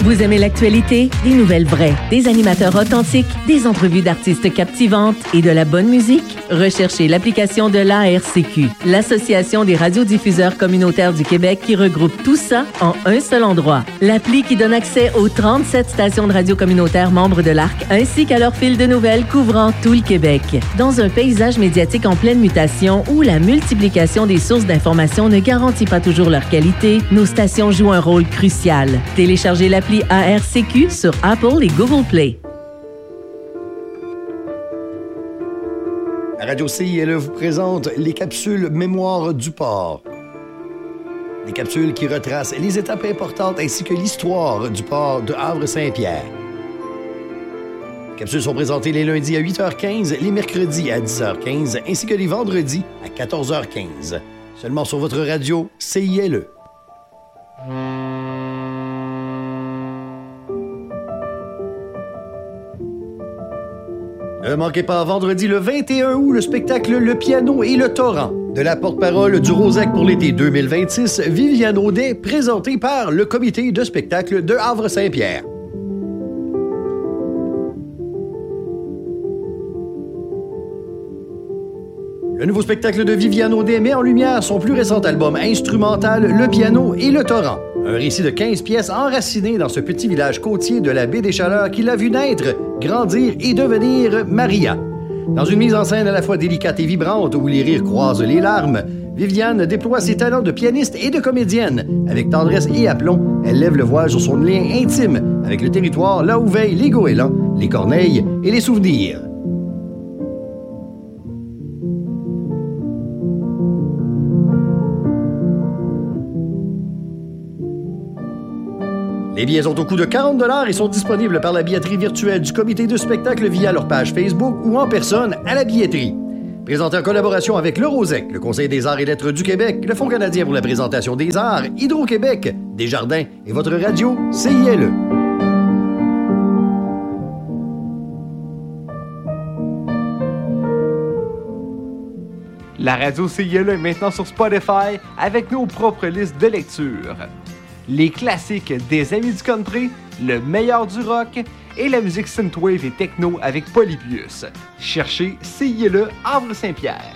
Vous aimez l'actualité? Des nouvelles vraies, des animateurs authentiques, des entrevues d'artistes captivantes et de la bonne musique? Recherchez l'application de l'ARCQ, l'Association des radiodiffuseurs communautaires du Québec, qui regroupe tout ça en un seul endroit. L'appli qui donne accès aux 37 stations de radio communautaires membres de l'ARC, ainsi qu'à leur fil de nouvelles couvrant tout le Québec. Dans un paysage médiatique en pleine mutation où la multiplication des sources d'informations ne garantit pas toujours leur qualité, nos stations jouent un rôle crucial. Téléchargez l'appli ARCQ sur Apple et Google Play. La Radio CILE vous présente les capsules Mémoire du port. Des capsules qui retracent les étapes importantes ainsi que l'histoire du port de Havre-Saint-Pierre. Les capsules sont présentées les lundis à 8h15, les mercredis à 10h15 ainsi que les vendredis à 14h15. Seulement sur votre radio CILE. Ne manquez pas vendredi le 21 août le spectacle Le Piano et le Torrent de la porte-parole du Rosec pour l'été 2026, Viviane Audet, présenté par le comité de spectacle de Havre-Saint-Pierre. Le nouveau spectacle de Viviane Audet met en lumière son plus récent album instrumental Le Piano et le Torrent. Un récit de 15 pièces enracinées dans ce petit village côtier de la baie des Chaleurs qui l'a vu naître, grandir et devenir Maria. Dans une mise en scène à la fois délicate et vibrante où les rires croisent les larmes, Viviane déploie ses talents de pianiste et de comédienne. Avec tendresse et aplomb, elle lève le voile sur son lien intime avec le territoire là où veillent les goélands, les corneilles et les souvenirs. Les billets sont au coût de 40 $ et sont disponibles par la billetterie virtuelle du comité de spectacle via leur page Facebook ou en personne à la billetterie. Présenté en collaboration avec le Rosec, le Conseil des arts et lettres du Québec, le Fonds canadien pour la présentation des arts, Hydro-Québec, Desjardins et votre radio CILE. La radio CILE est maintenant sur Spotify avec nos propres listes de lecture. Les classiques des amis du country, le meilleur du rock et la musique synthwave et techno avec Polybius. Cherchez CILE Havre-Saint-Pierre.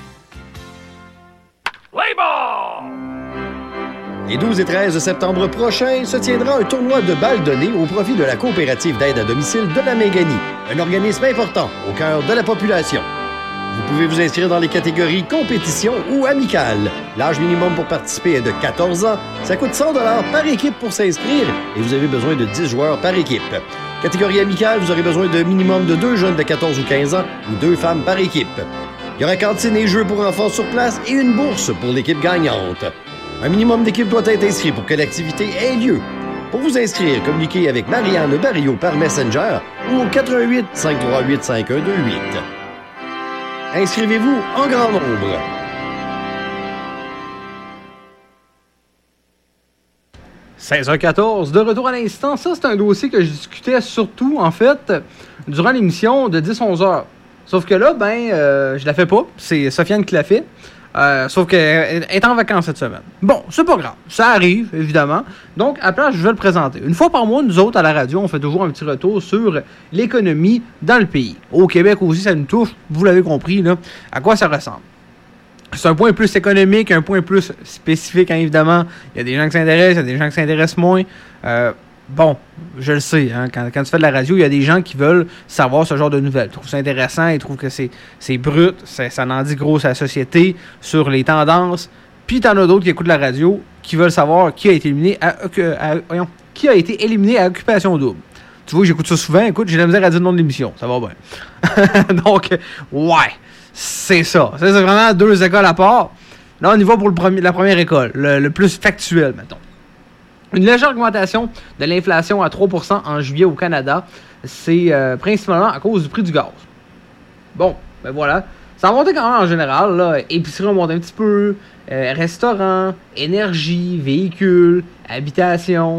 Les 12 et 13 septembre prochains se tiendra un tournoi de balles données au profit de la coopérative d'aide à domicile de la Méganie, un organisme important au cœur de la population. Vous pouvez vous inscrire dans les catégories compétition ou amicale. L'âge minimum pour participer est de 14 ans. Ça coûte 100 $ par équipe pour s'inscrire et vous avez besoin de 10 joueurs par équipe. Catégorie amicale, vous aurez besoin de minimum de 2 jeunes de 14 ou 15 ans ou 2 femmes par équipe. Il y aura cantine et jeux pour enfants sur place et une bourse pour l'équipe gagnante. Un minimum d'équipes doit être inscrit pour que l'activité ait lieu. Pour vous inscrire, communiquez avec Marianne Barrio par Messenger ou au 88 538 5128. Inscrivez-vous en grand nombre. « 16h14, de retour à l'instant. Ça, c'est un dossier que je discutais surtout, en fait, durant l'émission de 10-11h. Sauf que là, je la fais pas. C'est Sofiane qui l'a fait. Sauf qu'elle est en vacances cette semaine. Bon, c'est pas grave. Ça arrive, évidemment. Donc, à la place, je vais le présenter. Une fois par mois, nous autres, à la radio, on fait toujours un petit retour sur l'économie dans le pays. Au Québec aussi, ça nous touche. Vous l'avez compris, là. À quoi ça ressemble? C'est un point plus économique, un point plus spécifique, hein, évidemment. Il y a des gens qui s'intéressent, il y a des gens qui s'intéressent moins. Bon, je le sais, hein, quand tu fais de la radio, il y a des gens qui veulent savoir ce genre de nouvelles. Ils trouvent ça intéressant, ils trouvent que c'est brut, ça en dit gros sur la société, sur les tendances. Puis t'en as d'autres qui écoutent la radio, qui veulent savoir qui a été éliminé à Occupation Double. Tu vois, j'écoute ça souvent, écoute, j'ai la misère à dire le nom de l'émission, ça va bien. Donc, ouais, c'est ça. C'est vraiment 2 écoles à part. Là, on y va pour la première école, le plus factuel, mettons. Une légère augmentation de l'inflation à 3% en juillet au Canada, c'est principalement à cause du prix du gaz. Bon, ben voilà. Ça a monté quand même en général, là. Épicerie a monté un petit peu, restaurant, énergie, véhicules, habitation,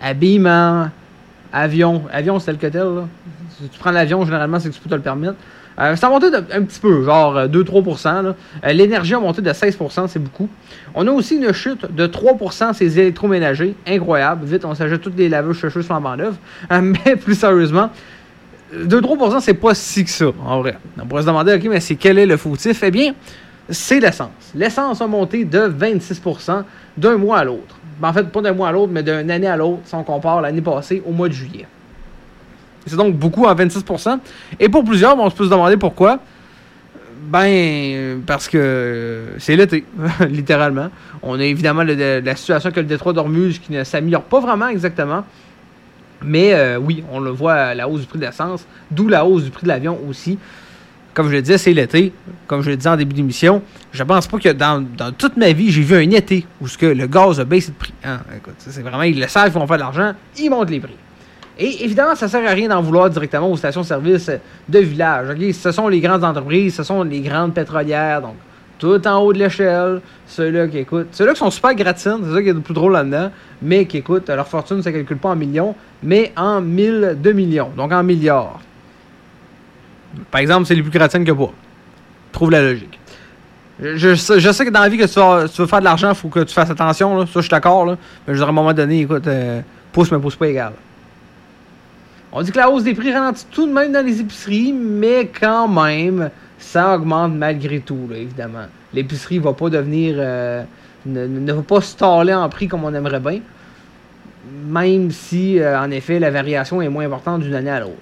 habillement, avion. Avion, c'est tel que tel, là. Si tu prends l'avion, généralement, c'est que tu peux te le permettre. Ça a monté un petit peu, genre 2-3%. Là. L'énergie a monté de 16%, c'est beaucoup. On a aussi une chute de 3% ces électroménagers. Incroyable. Vite, on s'ajoute toutes les laveuses chauffeuses flambant neuves. Mais plus sérieusement, 2-3%, c'est pas si que ça, en vrai. On pourrait se demander, OK, mais quel est le fautif? Eh bien, c'est l'essence. L'essence a monté de 26% d'un mois à l'autre. En fait, pas d'un mois à l'autre, mais d'une année à l'autre, si on compare l'année passée au mois de juillet. C'est donc beaucoup en 26%. Et pour plusieurs, on peut se demander pourquoi. Ben, parce que c'est l'été, littéralement. On a évidemment la situation que le détroit d'Ormuz qui ne s'améliore pas vraiment exactement. Mais oui, on le voit, la hausse du prix de l'essence, d'où la hausse du prix de l'avion aussi. Comme je le disais, c'est l'été. Comme je le disais en début d'émission, je pense pas que dans toute ma vie, j'ai vu un été où le gaz a baissé de prix. Hein? Écoute, c'est vraiment, ils le savent, ils vont faire de l'argent, ils montent les prix. Et évidemment, ça ne sert à rien d'en vouloir directement aux stations-service de village. Okay? Ce sont les grandes entreprises, ce sont les grandes pétrolières, donc tout en haut de l'échelle. Ceux-là qui écoutent, ceux-là qui sont super gratines, c'est ça qui est le plus drôle là-dedans, mais qui écoutent, leur fortune ne se calcule pas en millions, mais en 1002 millions, donc en milliards. Par exemple, c'est les plus gratines que pas. Trouve la logique. Je sais que dans la vie, que tu veux faire de l'argent, il faut que tu fasses attention. Là. Ça, je suis d'accord. Là. Mais je dirais à un moment donné, écoute, pouce mais pouce pas égal. On dit que la hausse des prix ralentit tout de même dans les épiceries, mais quand même, ça augmente malgré tout, là, évidemment. L'épicerie ne va pas devenir... ne va pas staller en prix comme on aimerait bien, même si, en effet, la variation est moins importante d'une année à l'autre.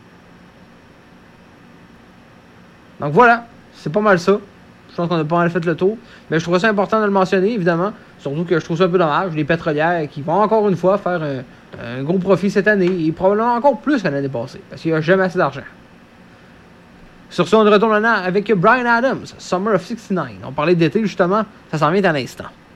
Donc voilà, c'est pas mal ça. Je pense qu'on a pas mal fait le tour. Mais je trouve ça important de le mentionner, évidemment. Surtout que je trouve ça un peu dommage. Les pétrolières qui vont encore une fois faire un gros profit cette année. Et probablement encore plus que l'année passée. Parce qu'il n'y a jamais assez d'argent. Sur ce, on retourne maintenant avec Bryan Adams, Summer of '69. On parlait d'été, justement. Ça s'en vient à l'instant.